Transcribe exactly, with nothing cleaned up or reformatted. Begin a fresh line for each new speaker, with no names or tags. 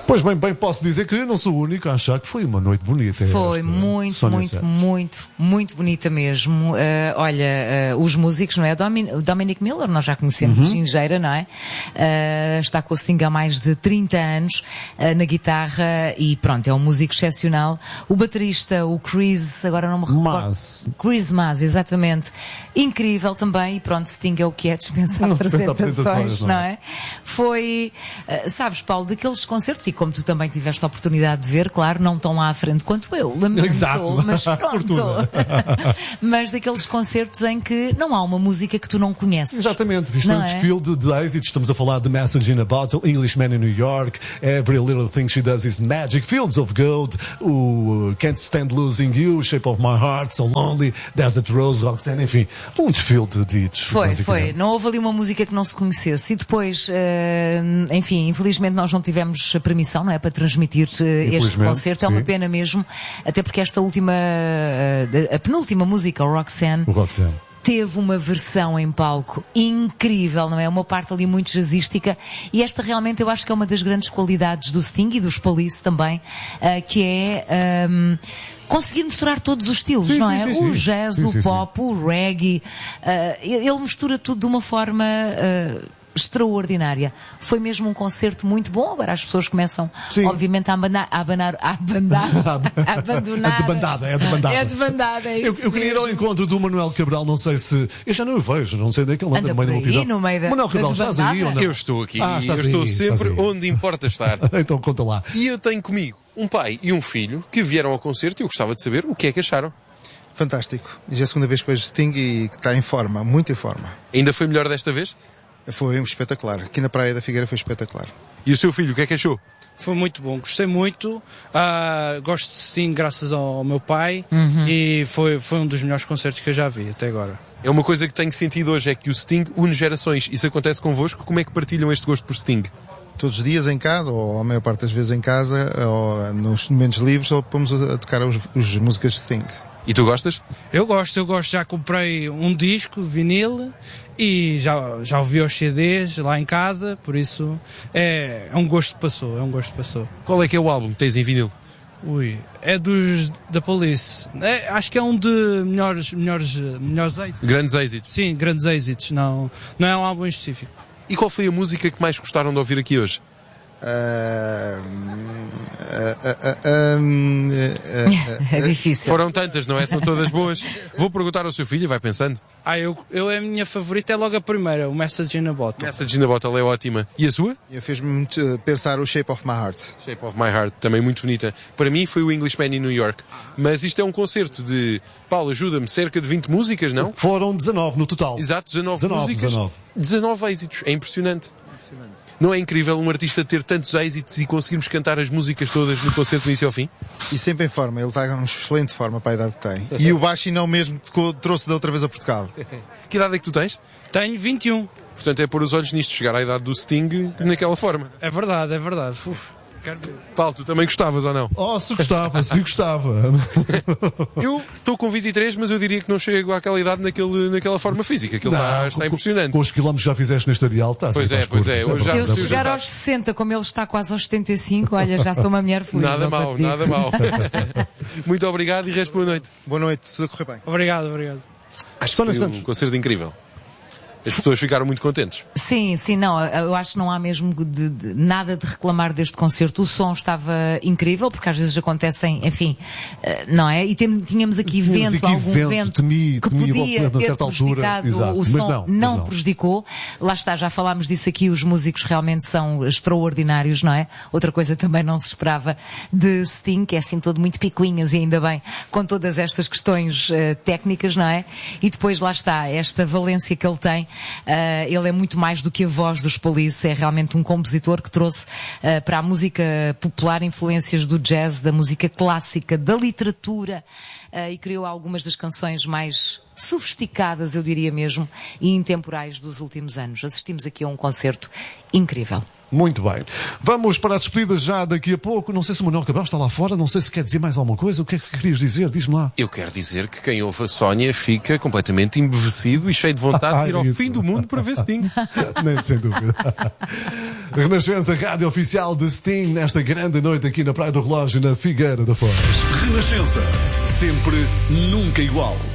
Pois bem, bem, posso dizer que não sou o único a achar que foi uma noite bonita.
Foi
esta,
muito,
Sónia
muito,
Santos.
muito, muito bonita mesmo. Uh, olha, uh, os músicos, não é? Domin- o Dominic Miller, nós já conhecemos de gingeira, não é? Uh, está com o Sting há mais de trinta anos uh, na guitarra e pronto, é um músico excepcional. O baterista, o Chris, agora não me recordo.
Mas,
Chris Mas, exatamente. Incrível também, e pronto, Sting é o que é, dispensar
Não dispensa
apresentações,
apresentações,
não
não
é? Foi, uh, sabes, Paulo, daqueles concertos, e como tu também tiveste a oportunidade de ver, claro, não tão lá à frente quanto eu, lamento,
Exato.
mas pronto.
Fortuna.
Mas daqueles concertos em que não há uma música que tu não conheces.
exatamente, visto
Não
um
é?
desfile de, de êxitos, estamos a falar de Message in a Bottle, Englishman in New York, Every Little Thing She Does Is Magic, Fields of Gold, o uh, Can't Stand Losing You, Shape of My Heart, So Lonely, Desert Rose, Roxanne, enfim, um desfile de hits.
Foi, foi.
basicamente.
Não houve ali uma música que não se conhecesse. E depois, eh, enfim, infelizmente nós não tivemos a permissão, não é, para transmitir eh, este
Infelizmente,
concerto. É uma
sim.
pena mesmo, até porque esta última, eh, a penúltima música, o Roxanne,
O Roxanne.
teve uma versão em palco incrível, não é? Uma parte ali muito jazzística, e esta realmente eu acho que é uma das grandes qualidades do Sting e dos Police também, uh, que é um, conseguir misturar todos os estilos,
Sim,
não
sim,
é?
sim,
o
sim.
jazz,
Sim,
o
sim,
pop, o reggae, uh, ele mistura tudo de uma forma uh, extraordinária. Foi mesmo um concerto muito bom. Agora as pessoas começam,
Sim.
obviamente, a abanar, a abanar, a abanar, a abandonar.
É de bandada, é de bandada.
É de bandada, é
Eu,
isso
eu queria ir ao
mesmo.
encontro do Manuel Cabral, não sei se. Eu já não o vejo, não sei onde é que ele anda,
Anda
no meio da
por aí,
multidão.
no meio da-
Manuel
da
Cabral, estás aí
desbandada?
ou não?
Eu estou aqui,
Ah,
eu
estás
estou
aí,
sempre
estás aí.
onde importa estar.
Então conta lá.
E eu tenho comigo um pai e um filho que vieram ao concerto e eu gostava de saber o que é que acharam.
Fantástico. E já é a segunda vez que vejo Sting e que está em forma, muito em forma.
Ainda foi melhor desta vez?
Foi um espetacular. Aqui na Praia da Figueira foi espetacular.
E o seu filho, o que é que achou?
Foi muito bom, gostei muito. Ah, gosto de Sting graças ao meu pai e foi, foi um dos melhores concertos que eu já vi até agora.
É uma coisa que tenho sentido hoje, é que o Sting une gerações. Isso acontece convosco? Como é que partilham este gosto por Sting?
Todos os dias em casa, ou a maior parte das vezes em casa, ou nos momentos livres, ou pomos a tocar os, os músicas de Sting.
E tu gostas?
Eu gosto, eu gosto, já comprei um disco de vinil e já, já ouvi os C Ds lá em casa, por isso é, é um gosto que passou, é um gosto que passou.
Qual é que é o álbum que tens em vinil?
Ui, é dos da Police. É, acho que é um de melhores, melhores, melhores êxitos.
Grandes êxitos.
Sim, grandes êxitos, não, não é um álbum específico.
E qual foi a música que mais gostaram de ouvir aqui hoje?
Ah, ah, ah, ah, ah,
É difícil.
Foram tantas, não é? São todas boas. Vou perguntar ao seu filho, vai pensando.
Ah, eu, eu a minha favorita é logo a primeira, o Message in a Bottle.
Message in a Bottle é ótima. E a sua?
Eu fez-me muito pensar o Shape of My Heart.
Shape of My Heart, também muito bonita. Para mim foi o Englishman in New York. Mas isto é um concerto de, Paulo, ajuda-me, cerca de vinte músicas, não?
Foram dezanove no total.
Exato, dezanove,
dezanove,
músicas.
dezanove.
dezanove êxitos. É impressionante. Não é incrível um artista ter tantos êxitos e conseguirmos cantar as músicas todas no concerto do início ao fim?
E sempre em forma, ele está em excelente forma para a idade que tem. E o baixo não mesmo tocou- trouxe da outra vez a Portugal.
Que idade é que tu tens?
Tenho vinte e um.
Portanto, é pôr os olhos nisto, chegar à idade do Sting naquela forma.
É verdade, é verdade. Uf, quero ver.
Paulo, tu também gostavas ou não?
Oh, se gostava, se gostava.
Eu estou com vinte e três, mas eu diria que não chego àquela idade naquele, naquela forma física. Aquilo está, está
com-
impressionante.
Com os quilómetros que já fizeste neste adial, está.
Pois é, pois é, hoje já-
Eu se
Eu
chegar
já-
aos sessenta, como ele está quase aos setenta e cinco, olha, já sou uma mulher feliz.
Nada
ó,
mal,
para ti.
nada mal. Muito obrigado e resto boa noite.
Boa noite, tudo a correr bem.
Obrigado, obrigado.
Acho que
Sónia
foi um
Santos.
concerto incrível. As pessoas ficaram muito contentes.
Sim, sim, não, eu acho que não há mesmo de, de- nada de reclamar deste concerto. O som estava incrível, porque às vezes acontecem, enfim, eh, não é? E tem- tínhamos aqui
Tínhamos
vento,
aqui
algum
vento,
vento
temi-
que
temível,
podia
a
ter
certa altura.
prejudicado
Exato,
o
mas
som,
não, mas não.
prejudicou. Lá está, já falámos disso aqui, os músicos realmente são extraordinários, não é? Outra coisa também não se esperava de Sting, que é assim todo muito picuinhas e ainda bem, com todas estas questões eh, técnicas, não é? E depois lá está, esta valência que ele tem, eh, ele é muito mais do que a voz dos Police, é realmente um compositor que trouxe eh, para a música popular influências do jazz, da música clássica, da literatura, eh, e criou algumas das canções mais sofisticadas, eu diria mesmo, e intemporais dos últimos anos. Assistimos aqui a um concerto incrível.
Muito bem. Vamos para as despedidas já daqui a pouco. Não sei se o Manuel Cabral está lá fora, não sei se quer dizer mais alguma coisa. O que é que querias dizer? Diz-me lá.
Eu quero dizer que quem ouve a Sónia fica completamente embevecido e cheio de vontade de ir ao
Ah, isso.
fim do mundo para ver Sting.
Nem sem dúvida. Renascença, rádio oficial de Sting, nesta grande noite aqui na Praia do Relógio, na Figueira da Foz.
Renascença, sempre, nunca igual.